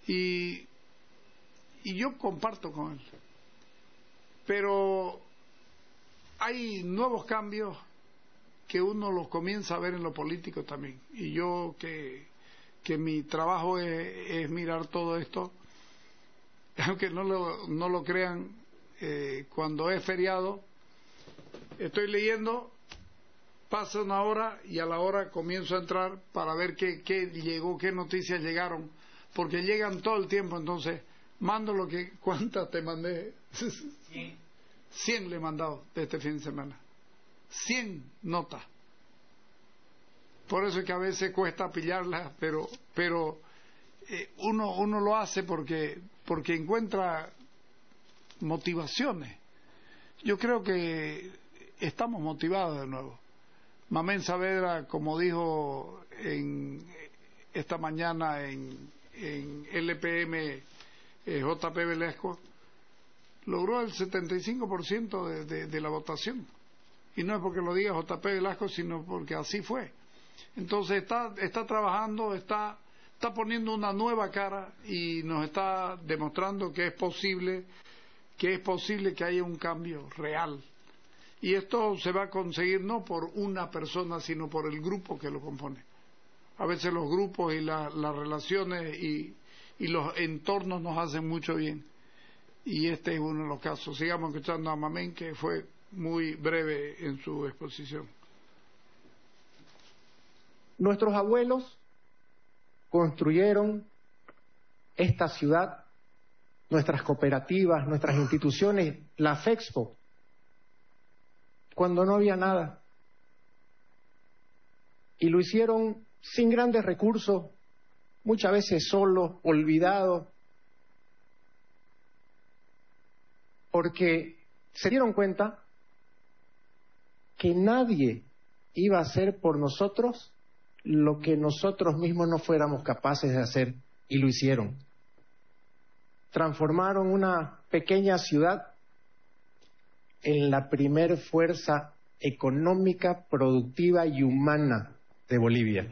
y yo comparto con él. Pero hay nuevos cambios que uno los comienza a ver en lo político también. Y yo que mi trabajo es mirar todo esto, aunque no lo crean, cuando es feriado estoy leyendo, pasa una hora y a la hora comienzo a entrar para ver qué llegó, qué noticias llegaron, porque llegan todo el tiempo. Entonces mando ¿cuántas te mandé? 100 le he mandado de este fin de semana, 100 notas. Por eso es que a veces cuesta pillarlas, pero uno lo hace porque encuentra motivaciones. Yo creo que estamos motivados de nuevo. Mamén Saavedra, como dijo esta mañana en LPM, JP Velasco, logró el 75% de la votación. Y no es porque lo diga JP Velasco, sino porque así fue. Entonces está trabajando, está poniendo una nueva cara y nos está demostrando que es posible que haya un cambio real. Y esto se va a conseguir no por una persona, sino por el grupo que lo compone. A veces los grupos y las relaciones y los entornos nos hacen mucho bien. Y este es uno de los casos. Sigamos escuchando a Mamén, que fue muy breve en su exposición. Nuestros abuelos construyeron esta ciudad, nuestras cooperativas, nuestras instituciones, la FEXPO, cuando no había nada. Y lo hicieron sin grandes recursos, muchas veces solos, olvidados, porque se dieron cuenta que nadie iba a hacer por nosotros lo que nosotros mismos no fuéramos capaces de hacer, y lo hicieron. Transformaron una pequeña ciudad en la primer fuerza económica, productiva y humana de Bolivia.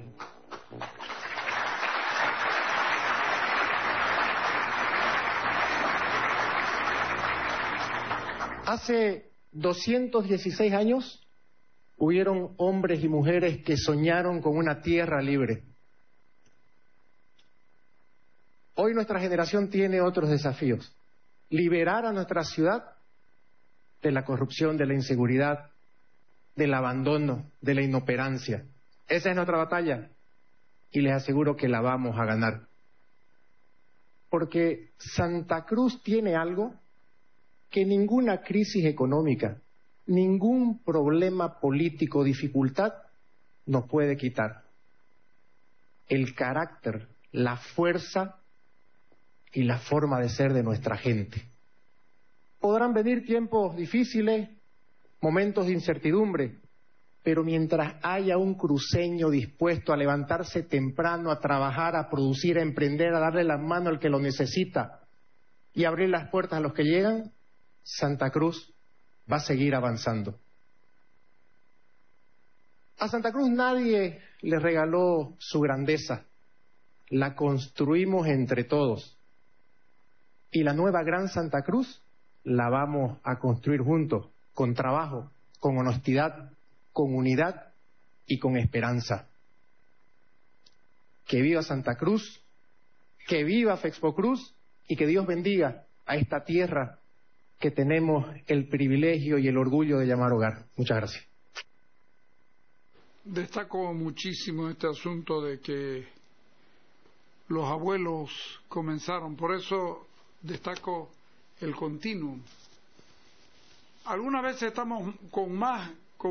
Hace 216 años hubieron hombres y mujeres que soñaron con una tierra libre. Hoy nuestra generación tiene otros desafíos. Liberar a nuestra ciudad de la corrupción, de la inseguridad, del abandono, de la inoperancia. Esa es nuestra batalla y les aseguro que la vamos a ganar. Porque Santa Cruz tiene algo que ninguna crisis económica, ningún problema político, dificultad, nos puede quitar. El carácter, la fuerza y la forma de ser de nuestra gente. Podrán venir tiempos difíciles, momentos de incertidumbre, pero mientras haya un cruceño dispuesto a levantarse temprano, a trabajar, a producir, a emprender, a darle la mano al que lo necesita y abrir las puertas a los que llegan, Santa Cruz va a seguir avanzando. A Santa Cruz nadie le regaló su grandeza, la construimos entre todos. Y la nueva Gran Santa Cruz la vamos a construir juntos, con trabajo, con honestidad, con unidad y con esperanza. Que viva Santa Cruz, que viva Fexpo Cruz y que Dios bendiga a esta tierra que tenemos el privilegio y el orgullo de llamar hogar. Muchas gracias. Destaco muchísimo este asunto de que los abuelos comenzaron, por eso destaco el continuum. Algunas veces estamos con más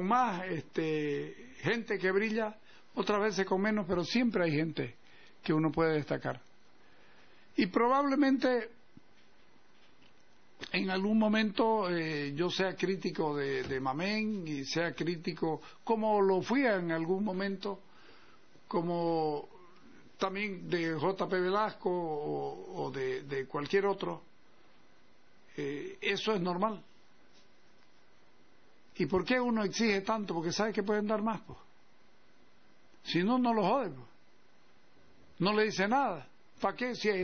gente que brilla, otras veces con menos, pero siempre hay gente que uno puede destacar. Y probablemente en algún momento yo sea crítico de Mamén y sea crítico, como lo fui en algún momento, como también de JP Velasco o de cualquier otro. Eso es normal. ¿Y por qué uno exige tanto? Porque sabe que pueden dar más, pues. Si no, no lo jode, pues. No le dice nada. ¿Para qué? Si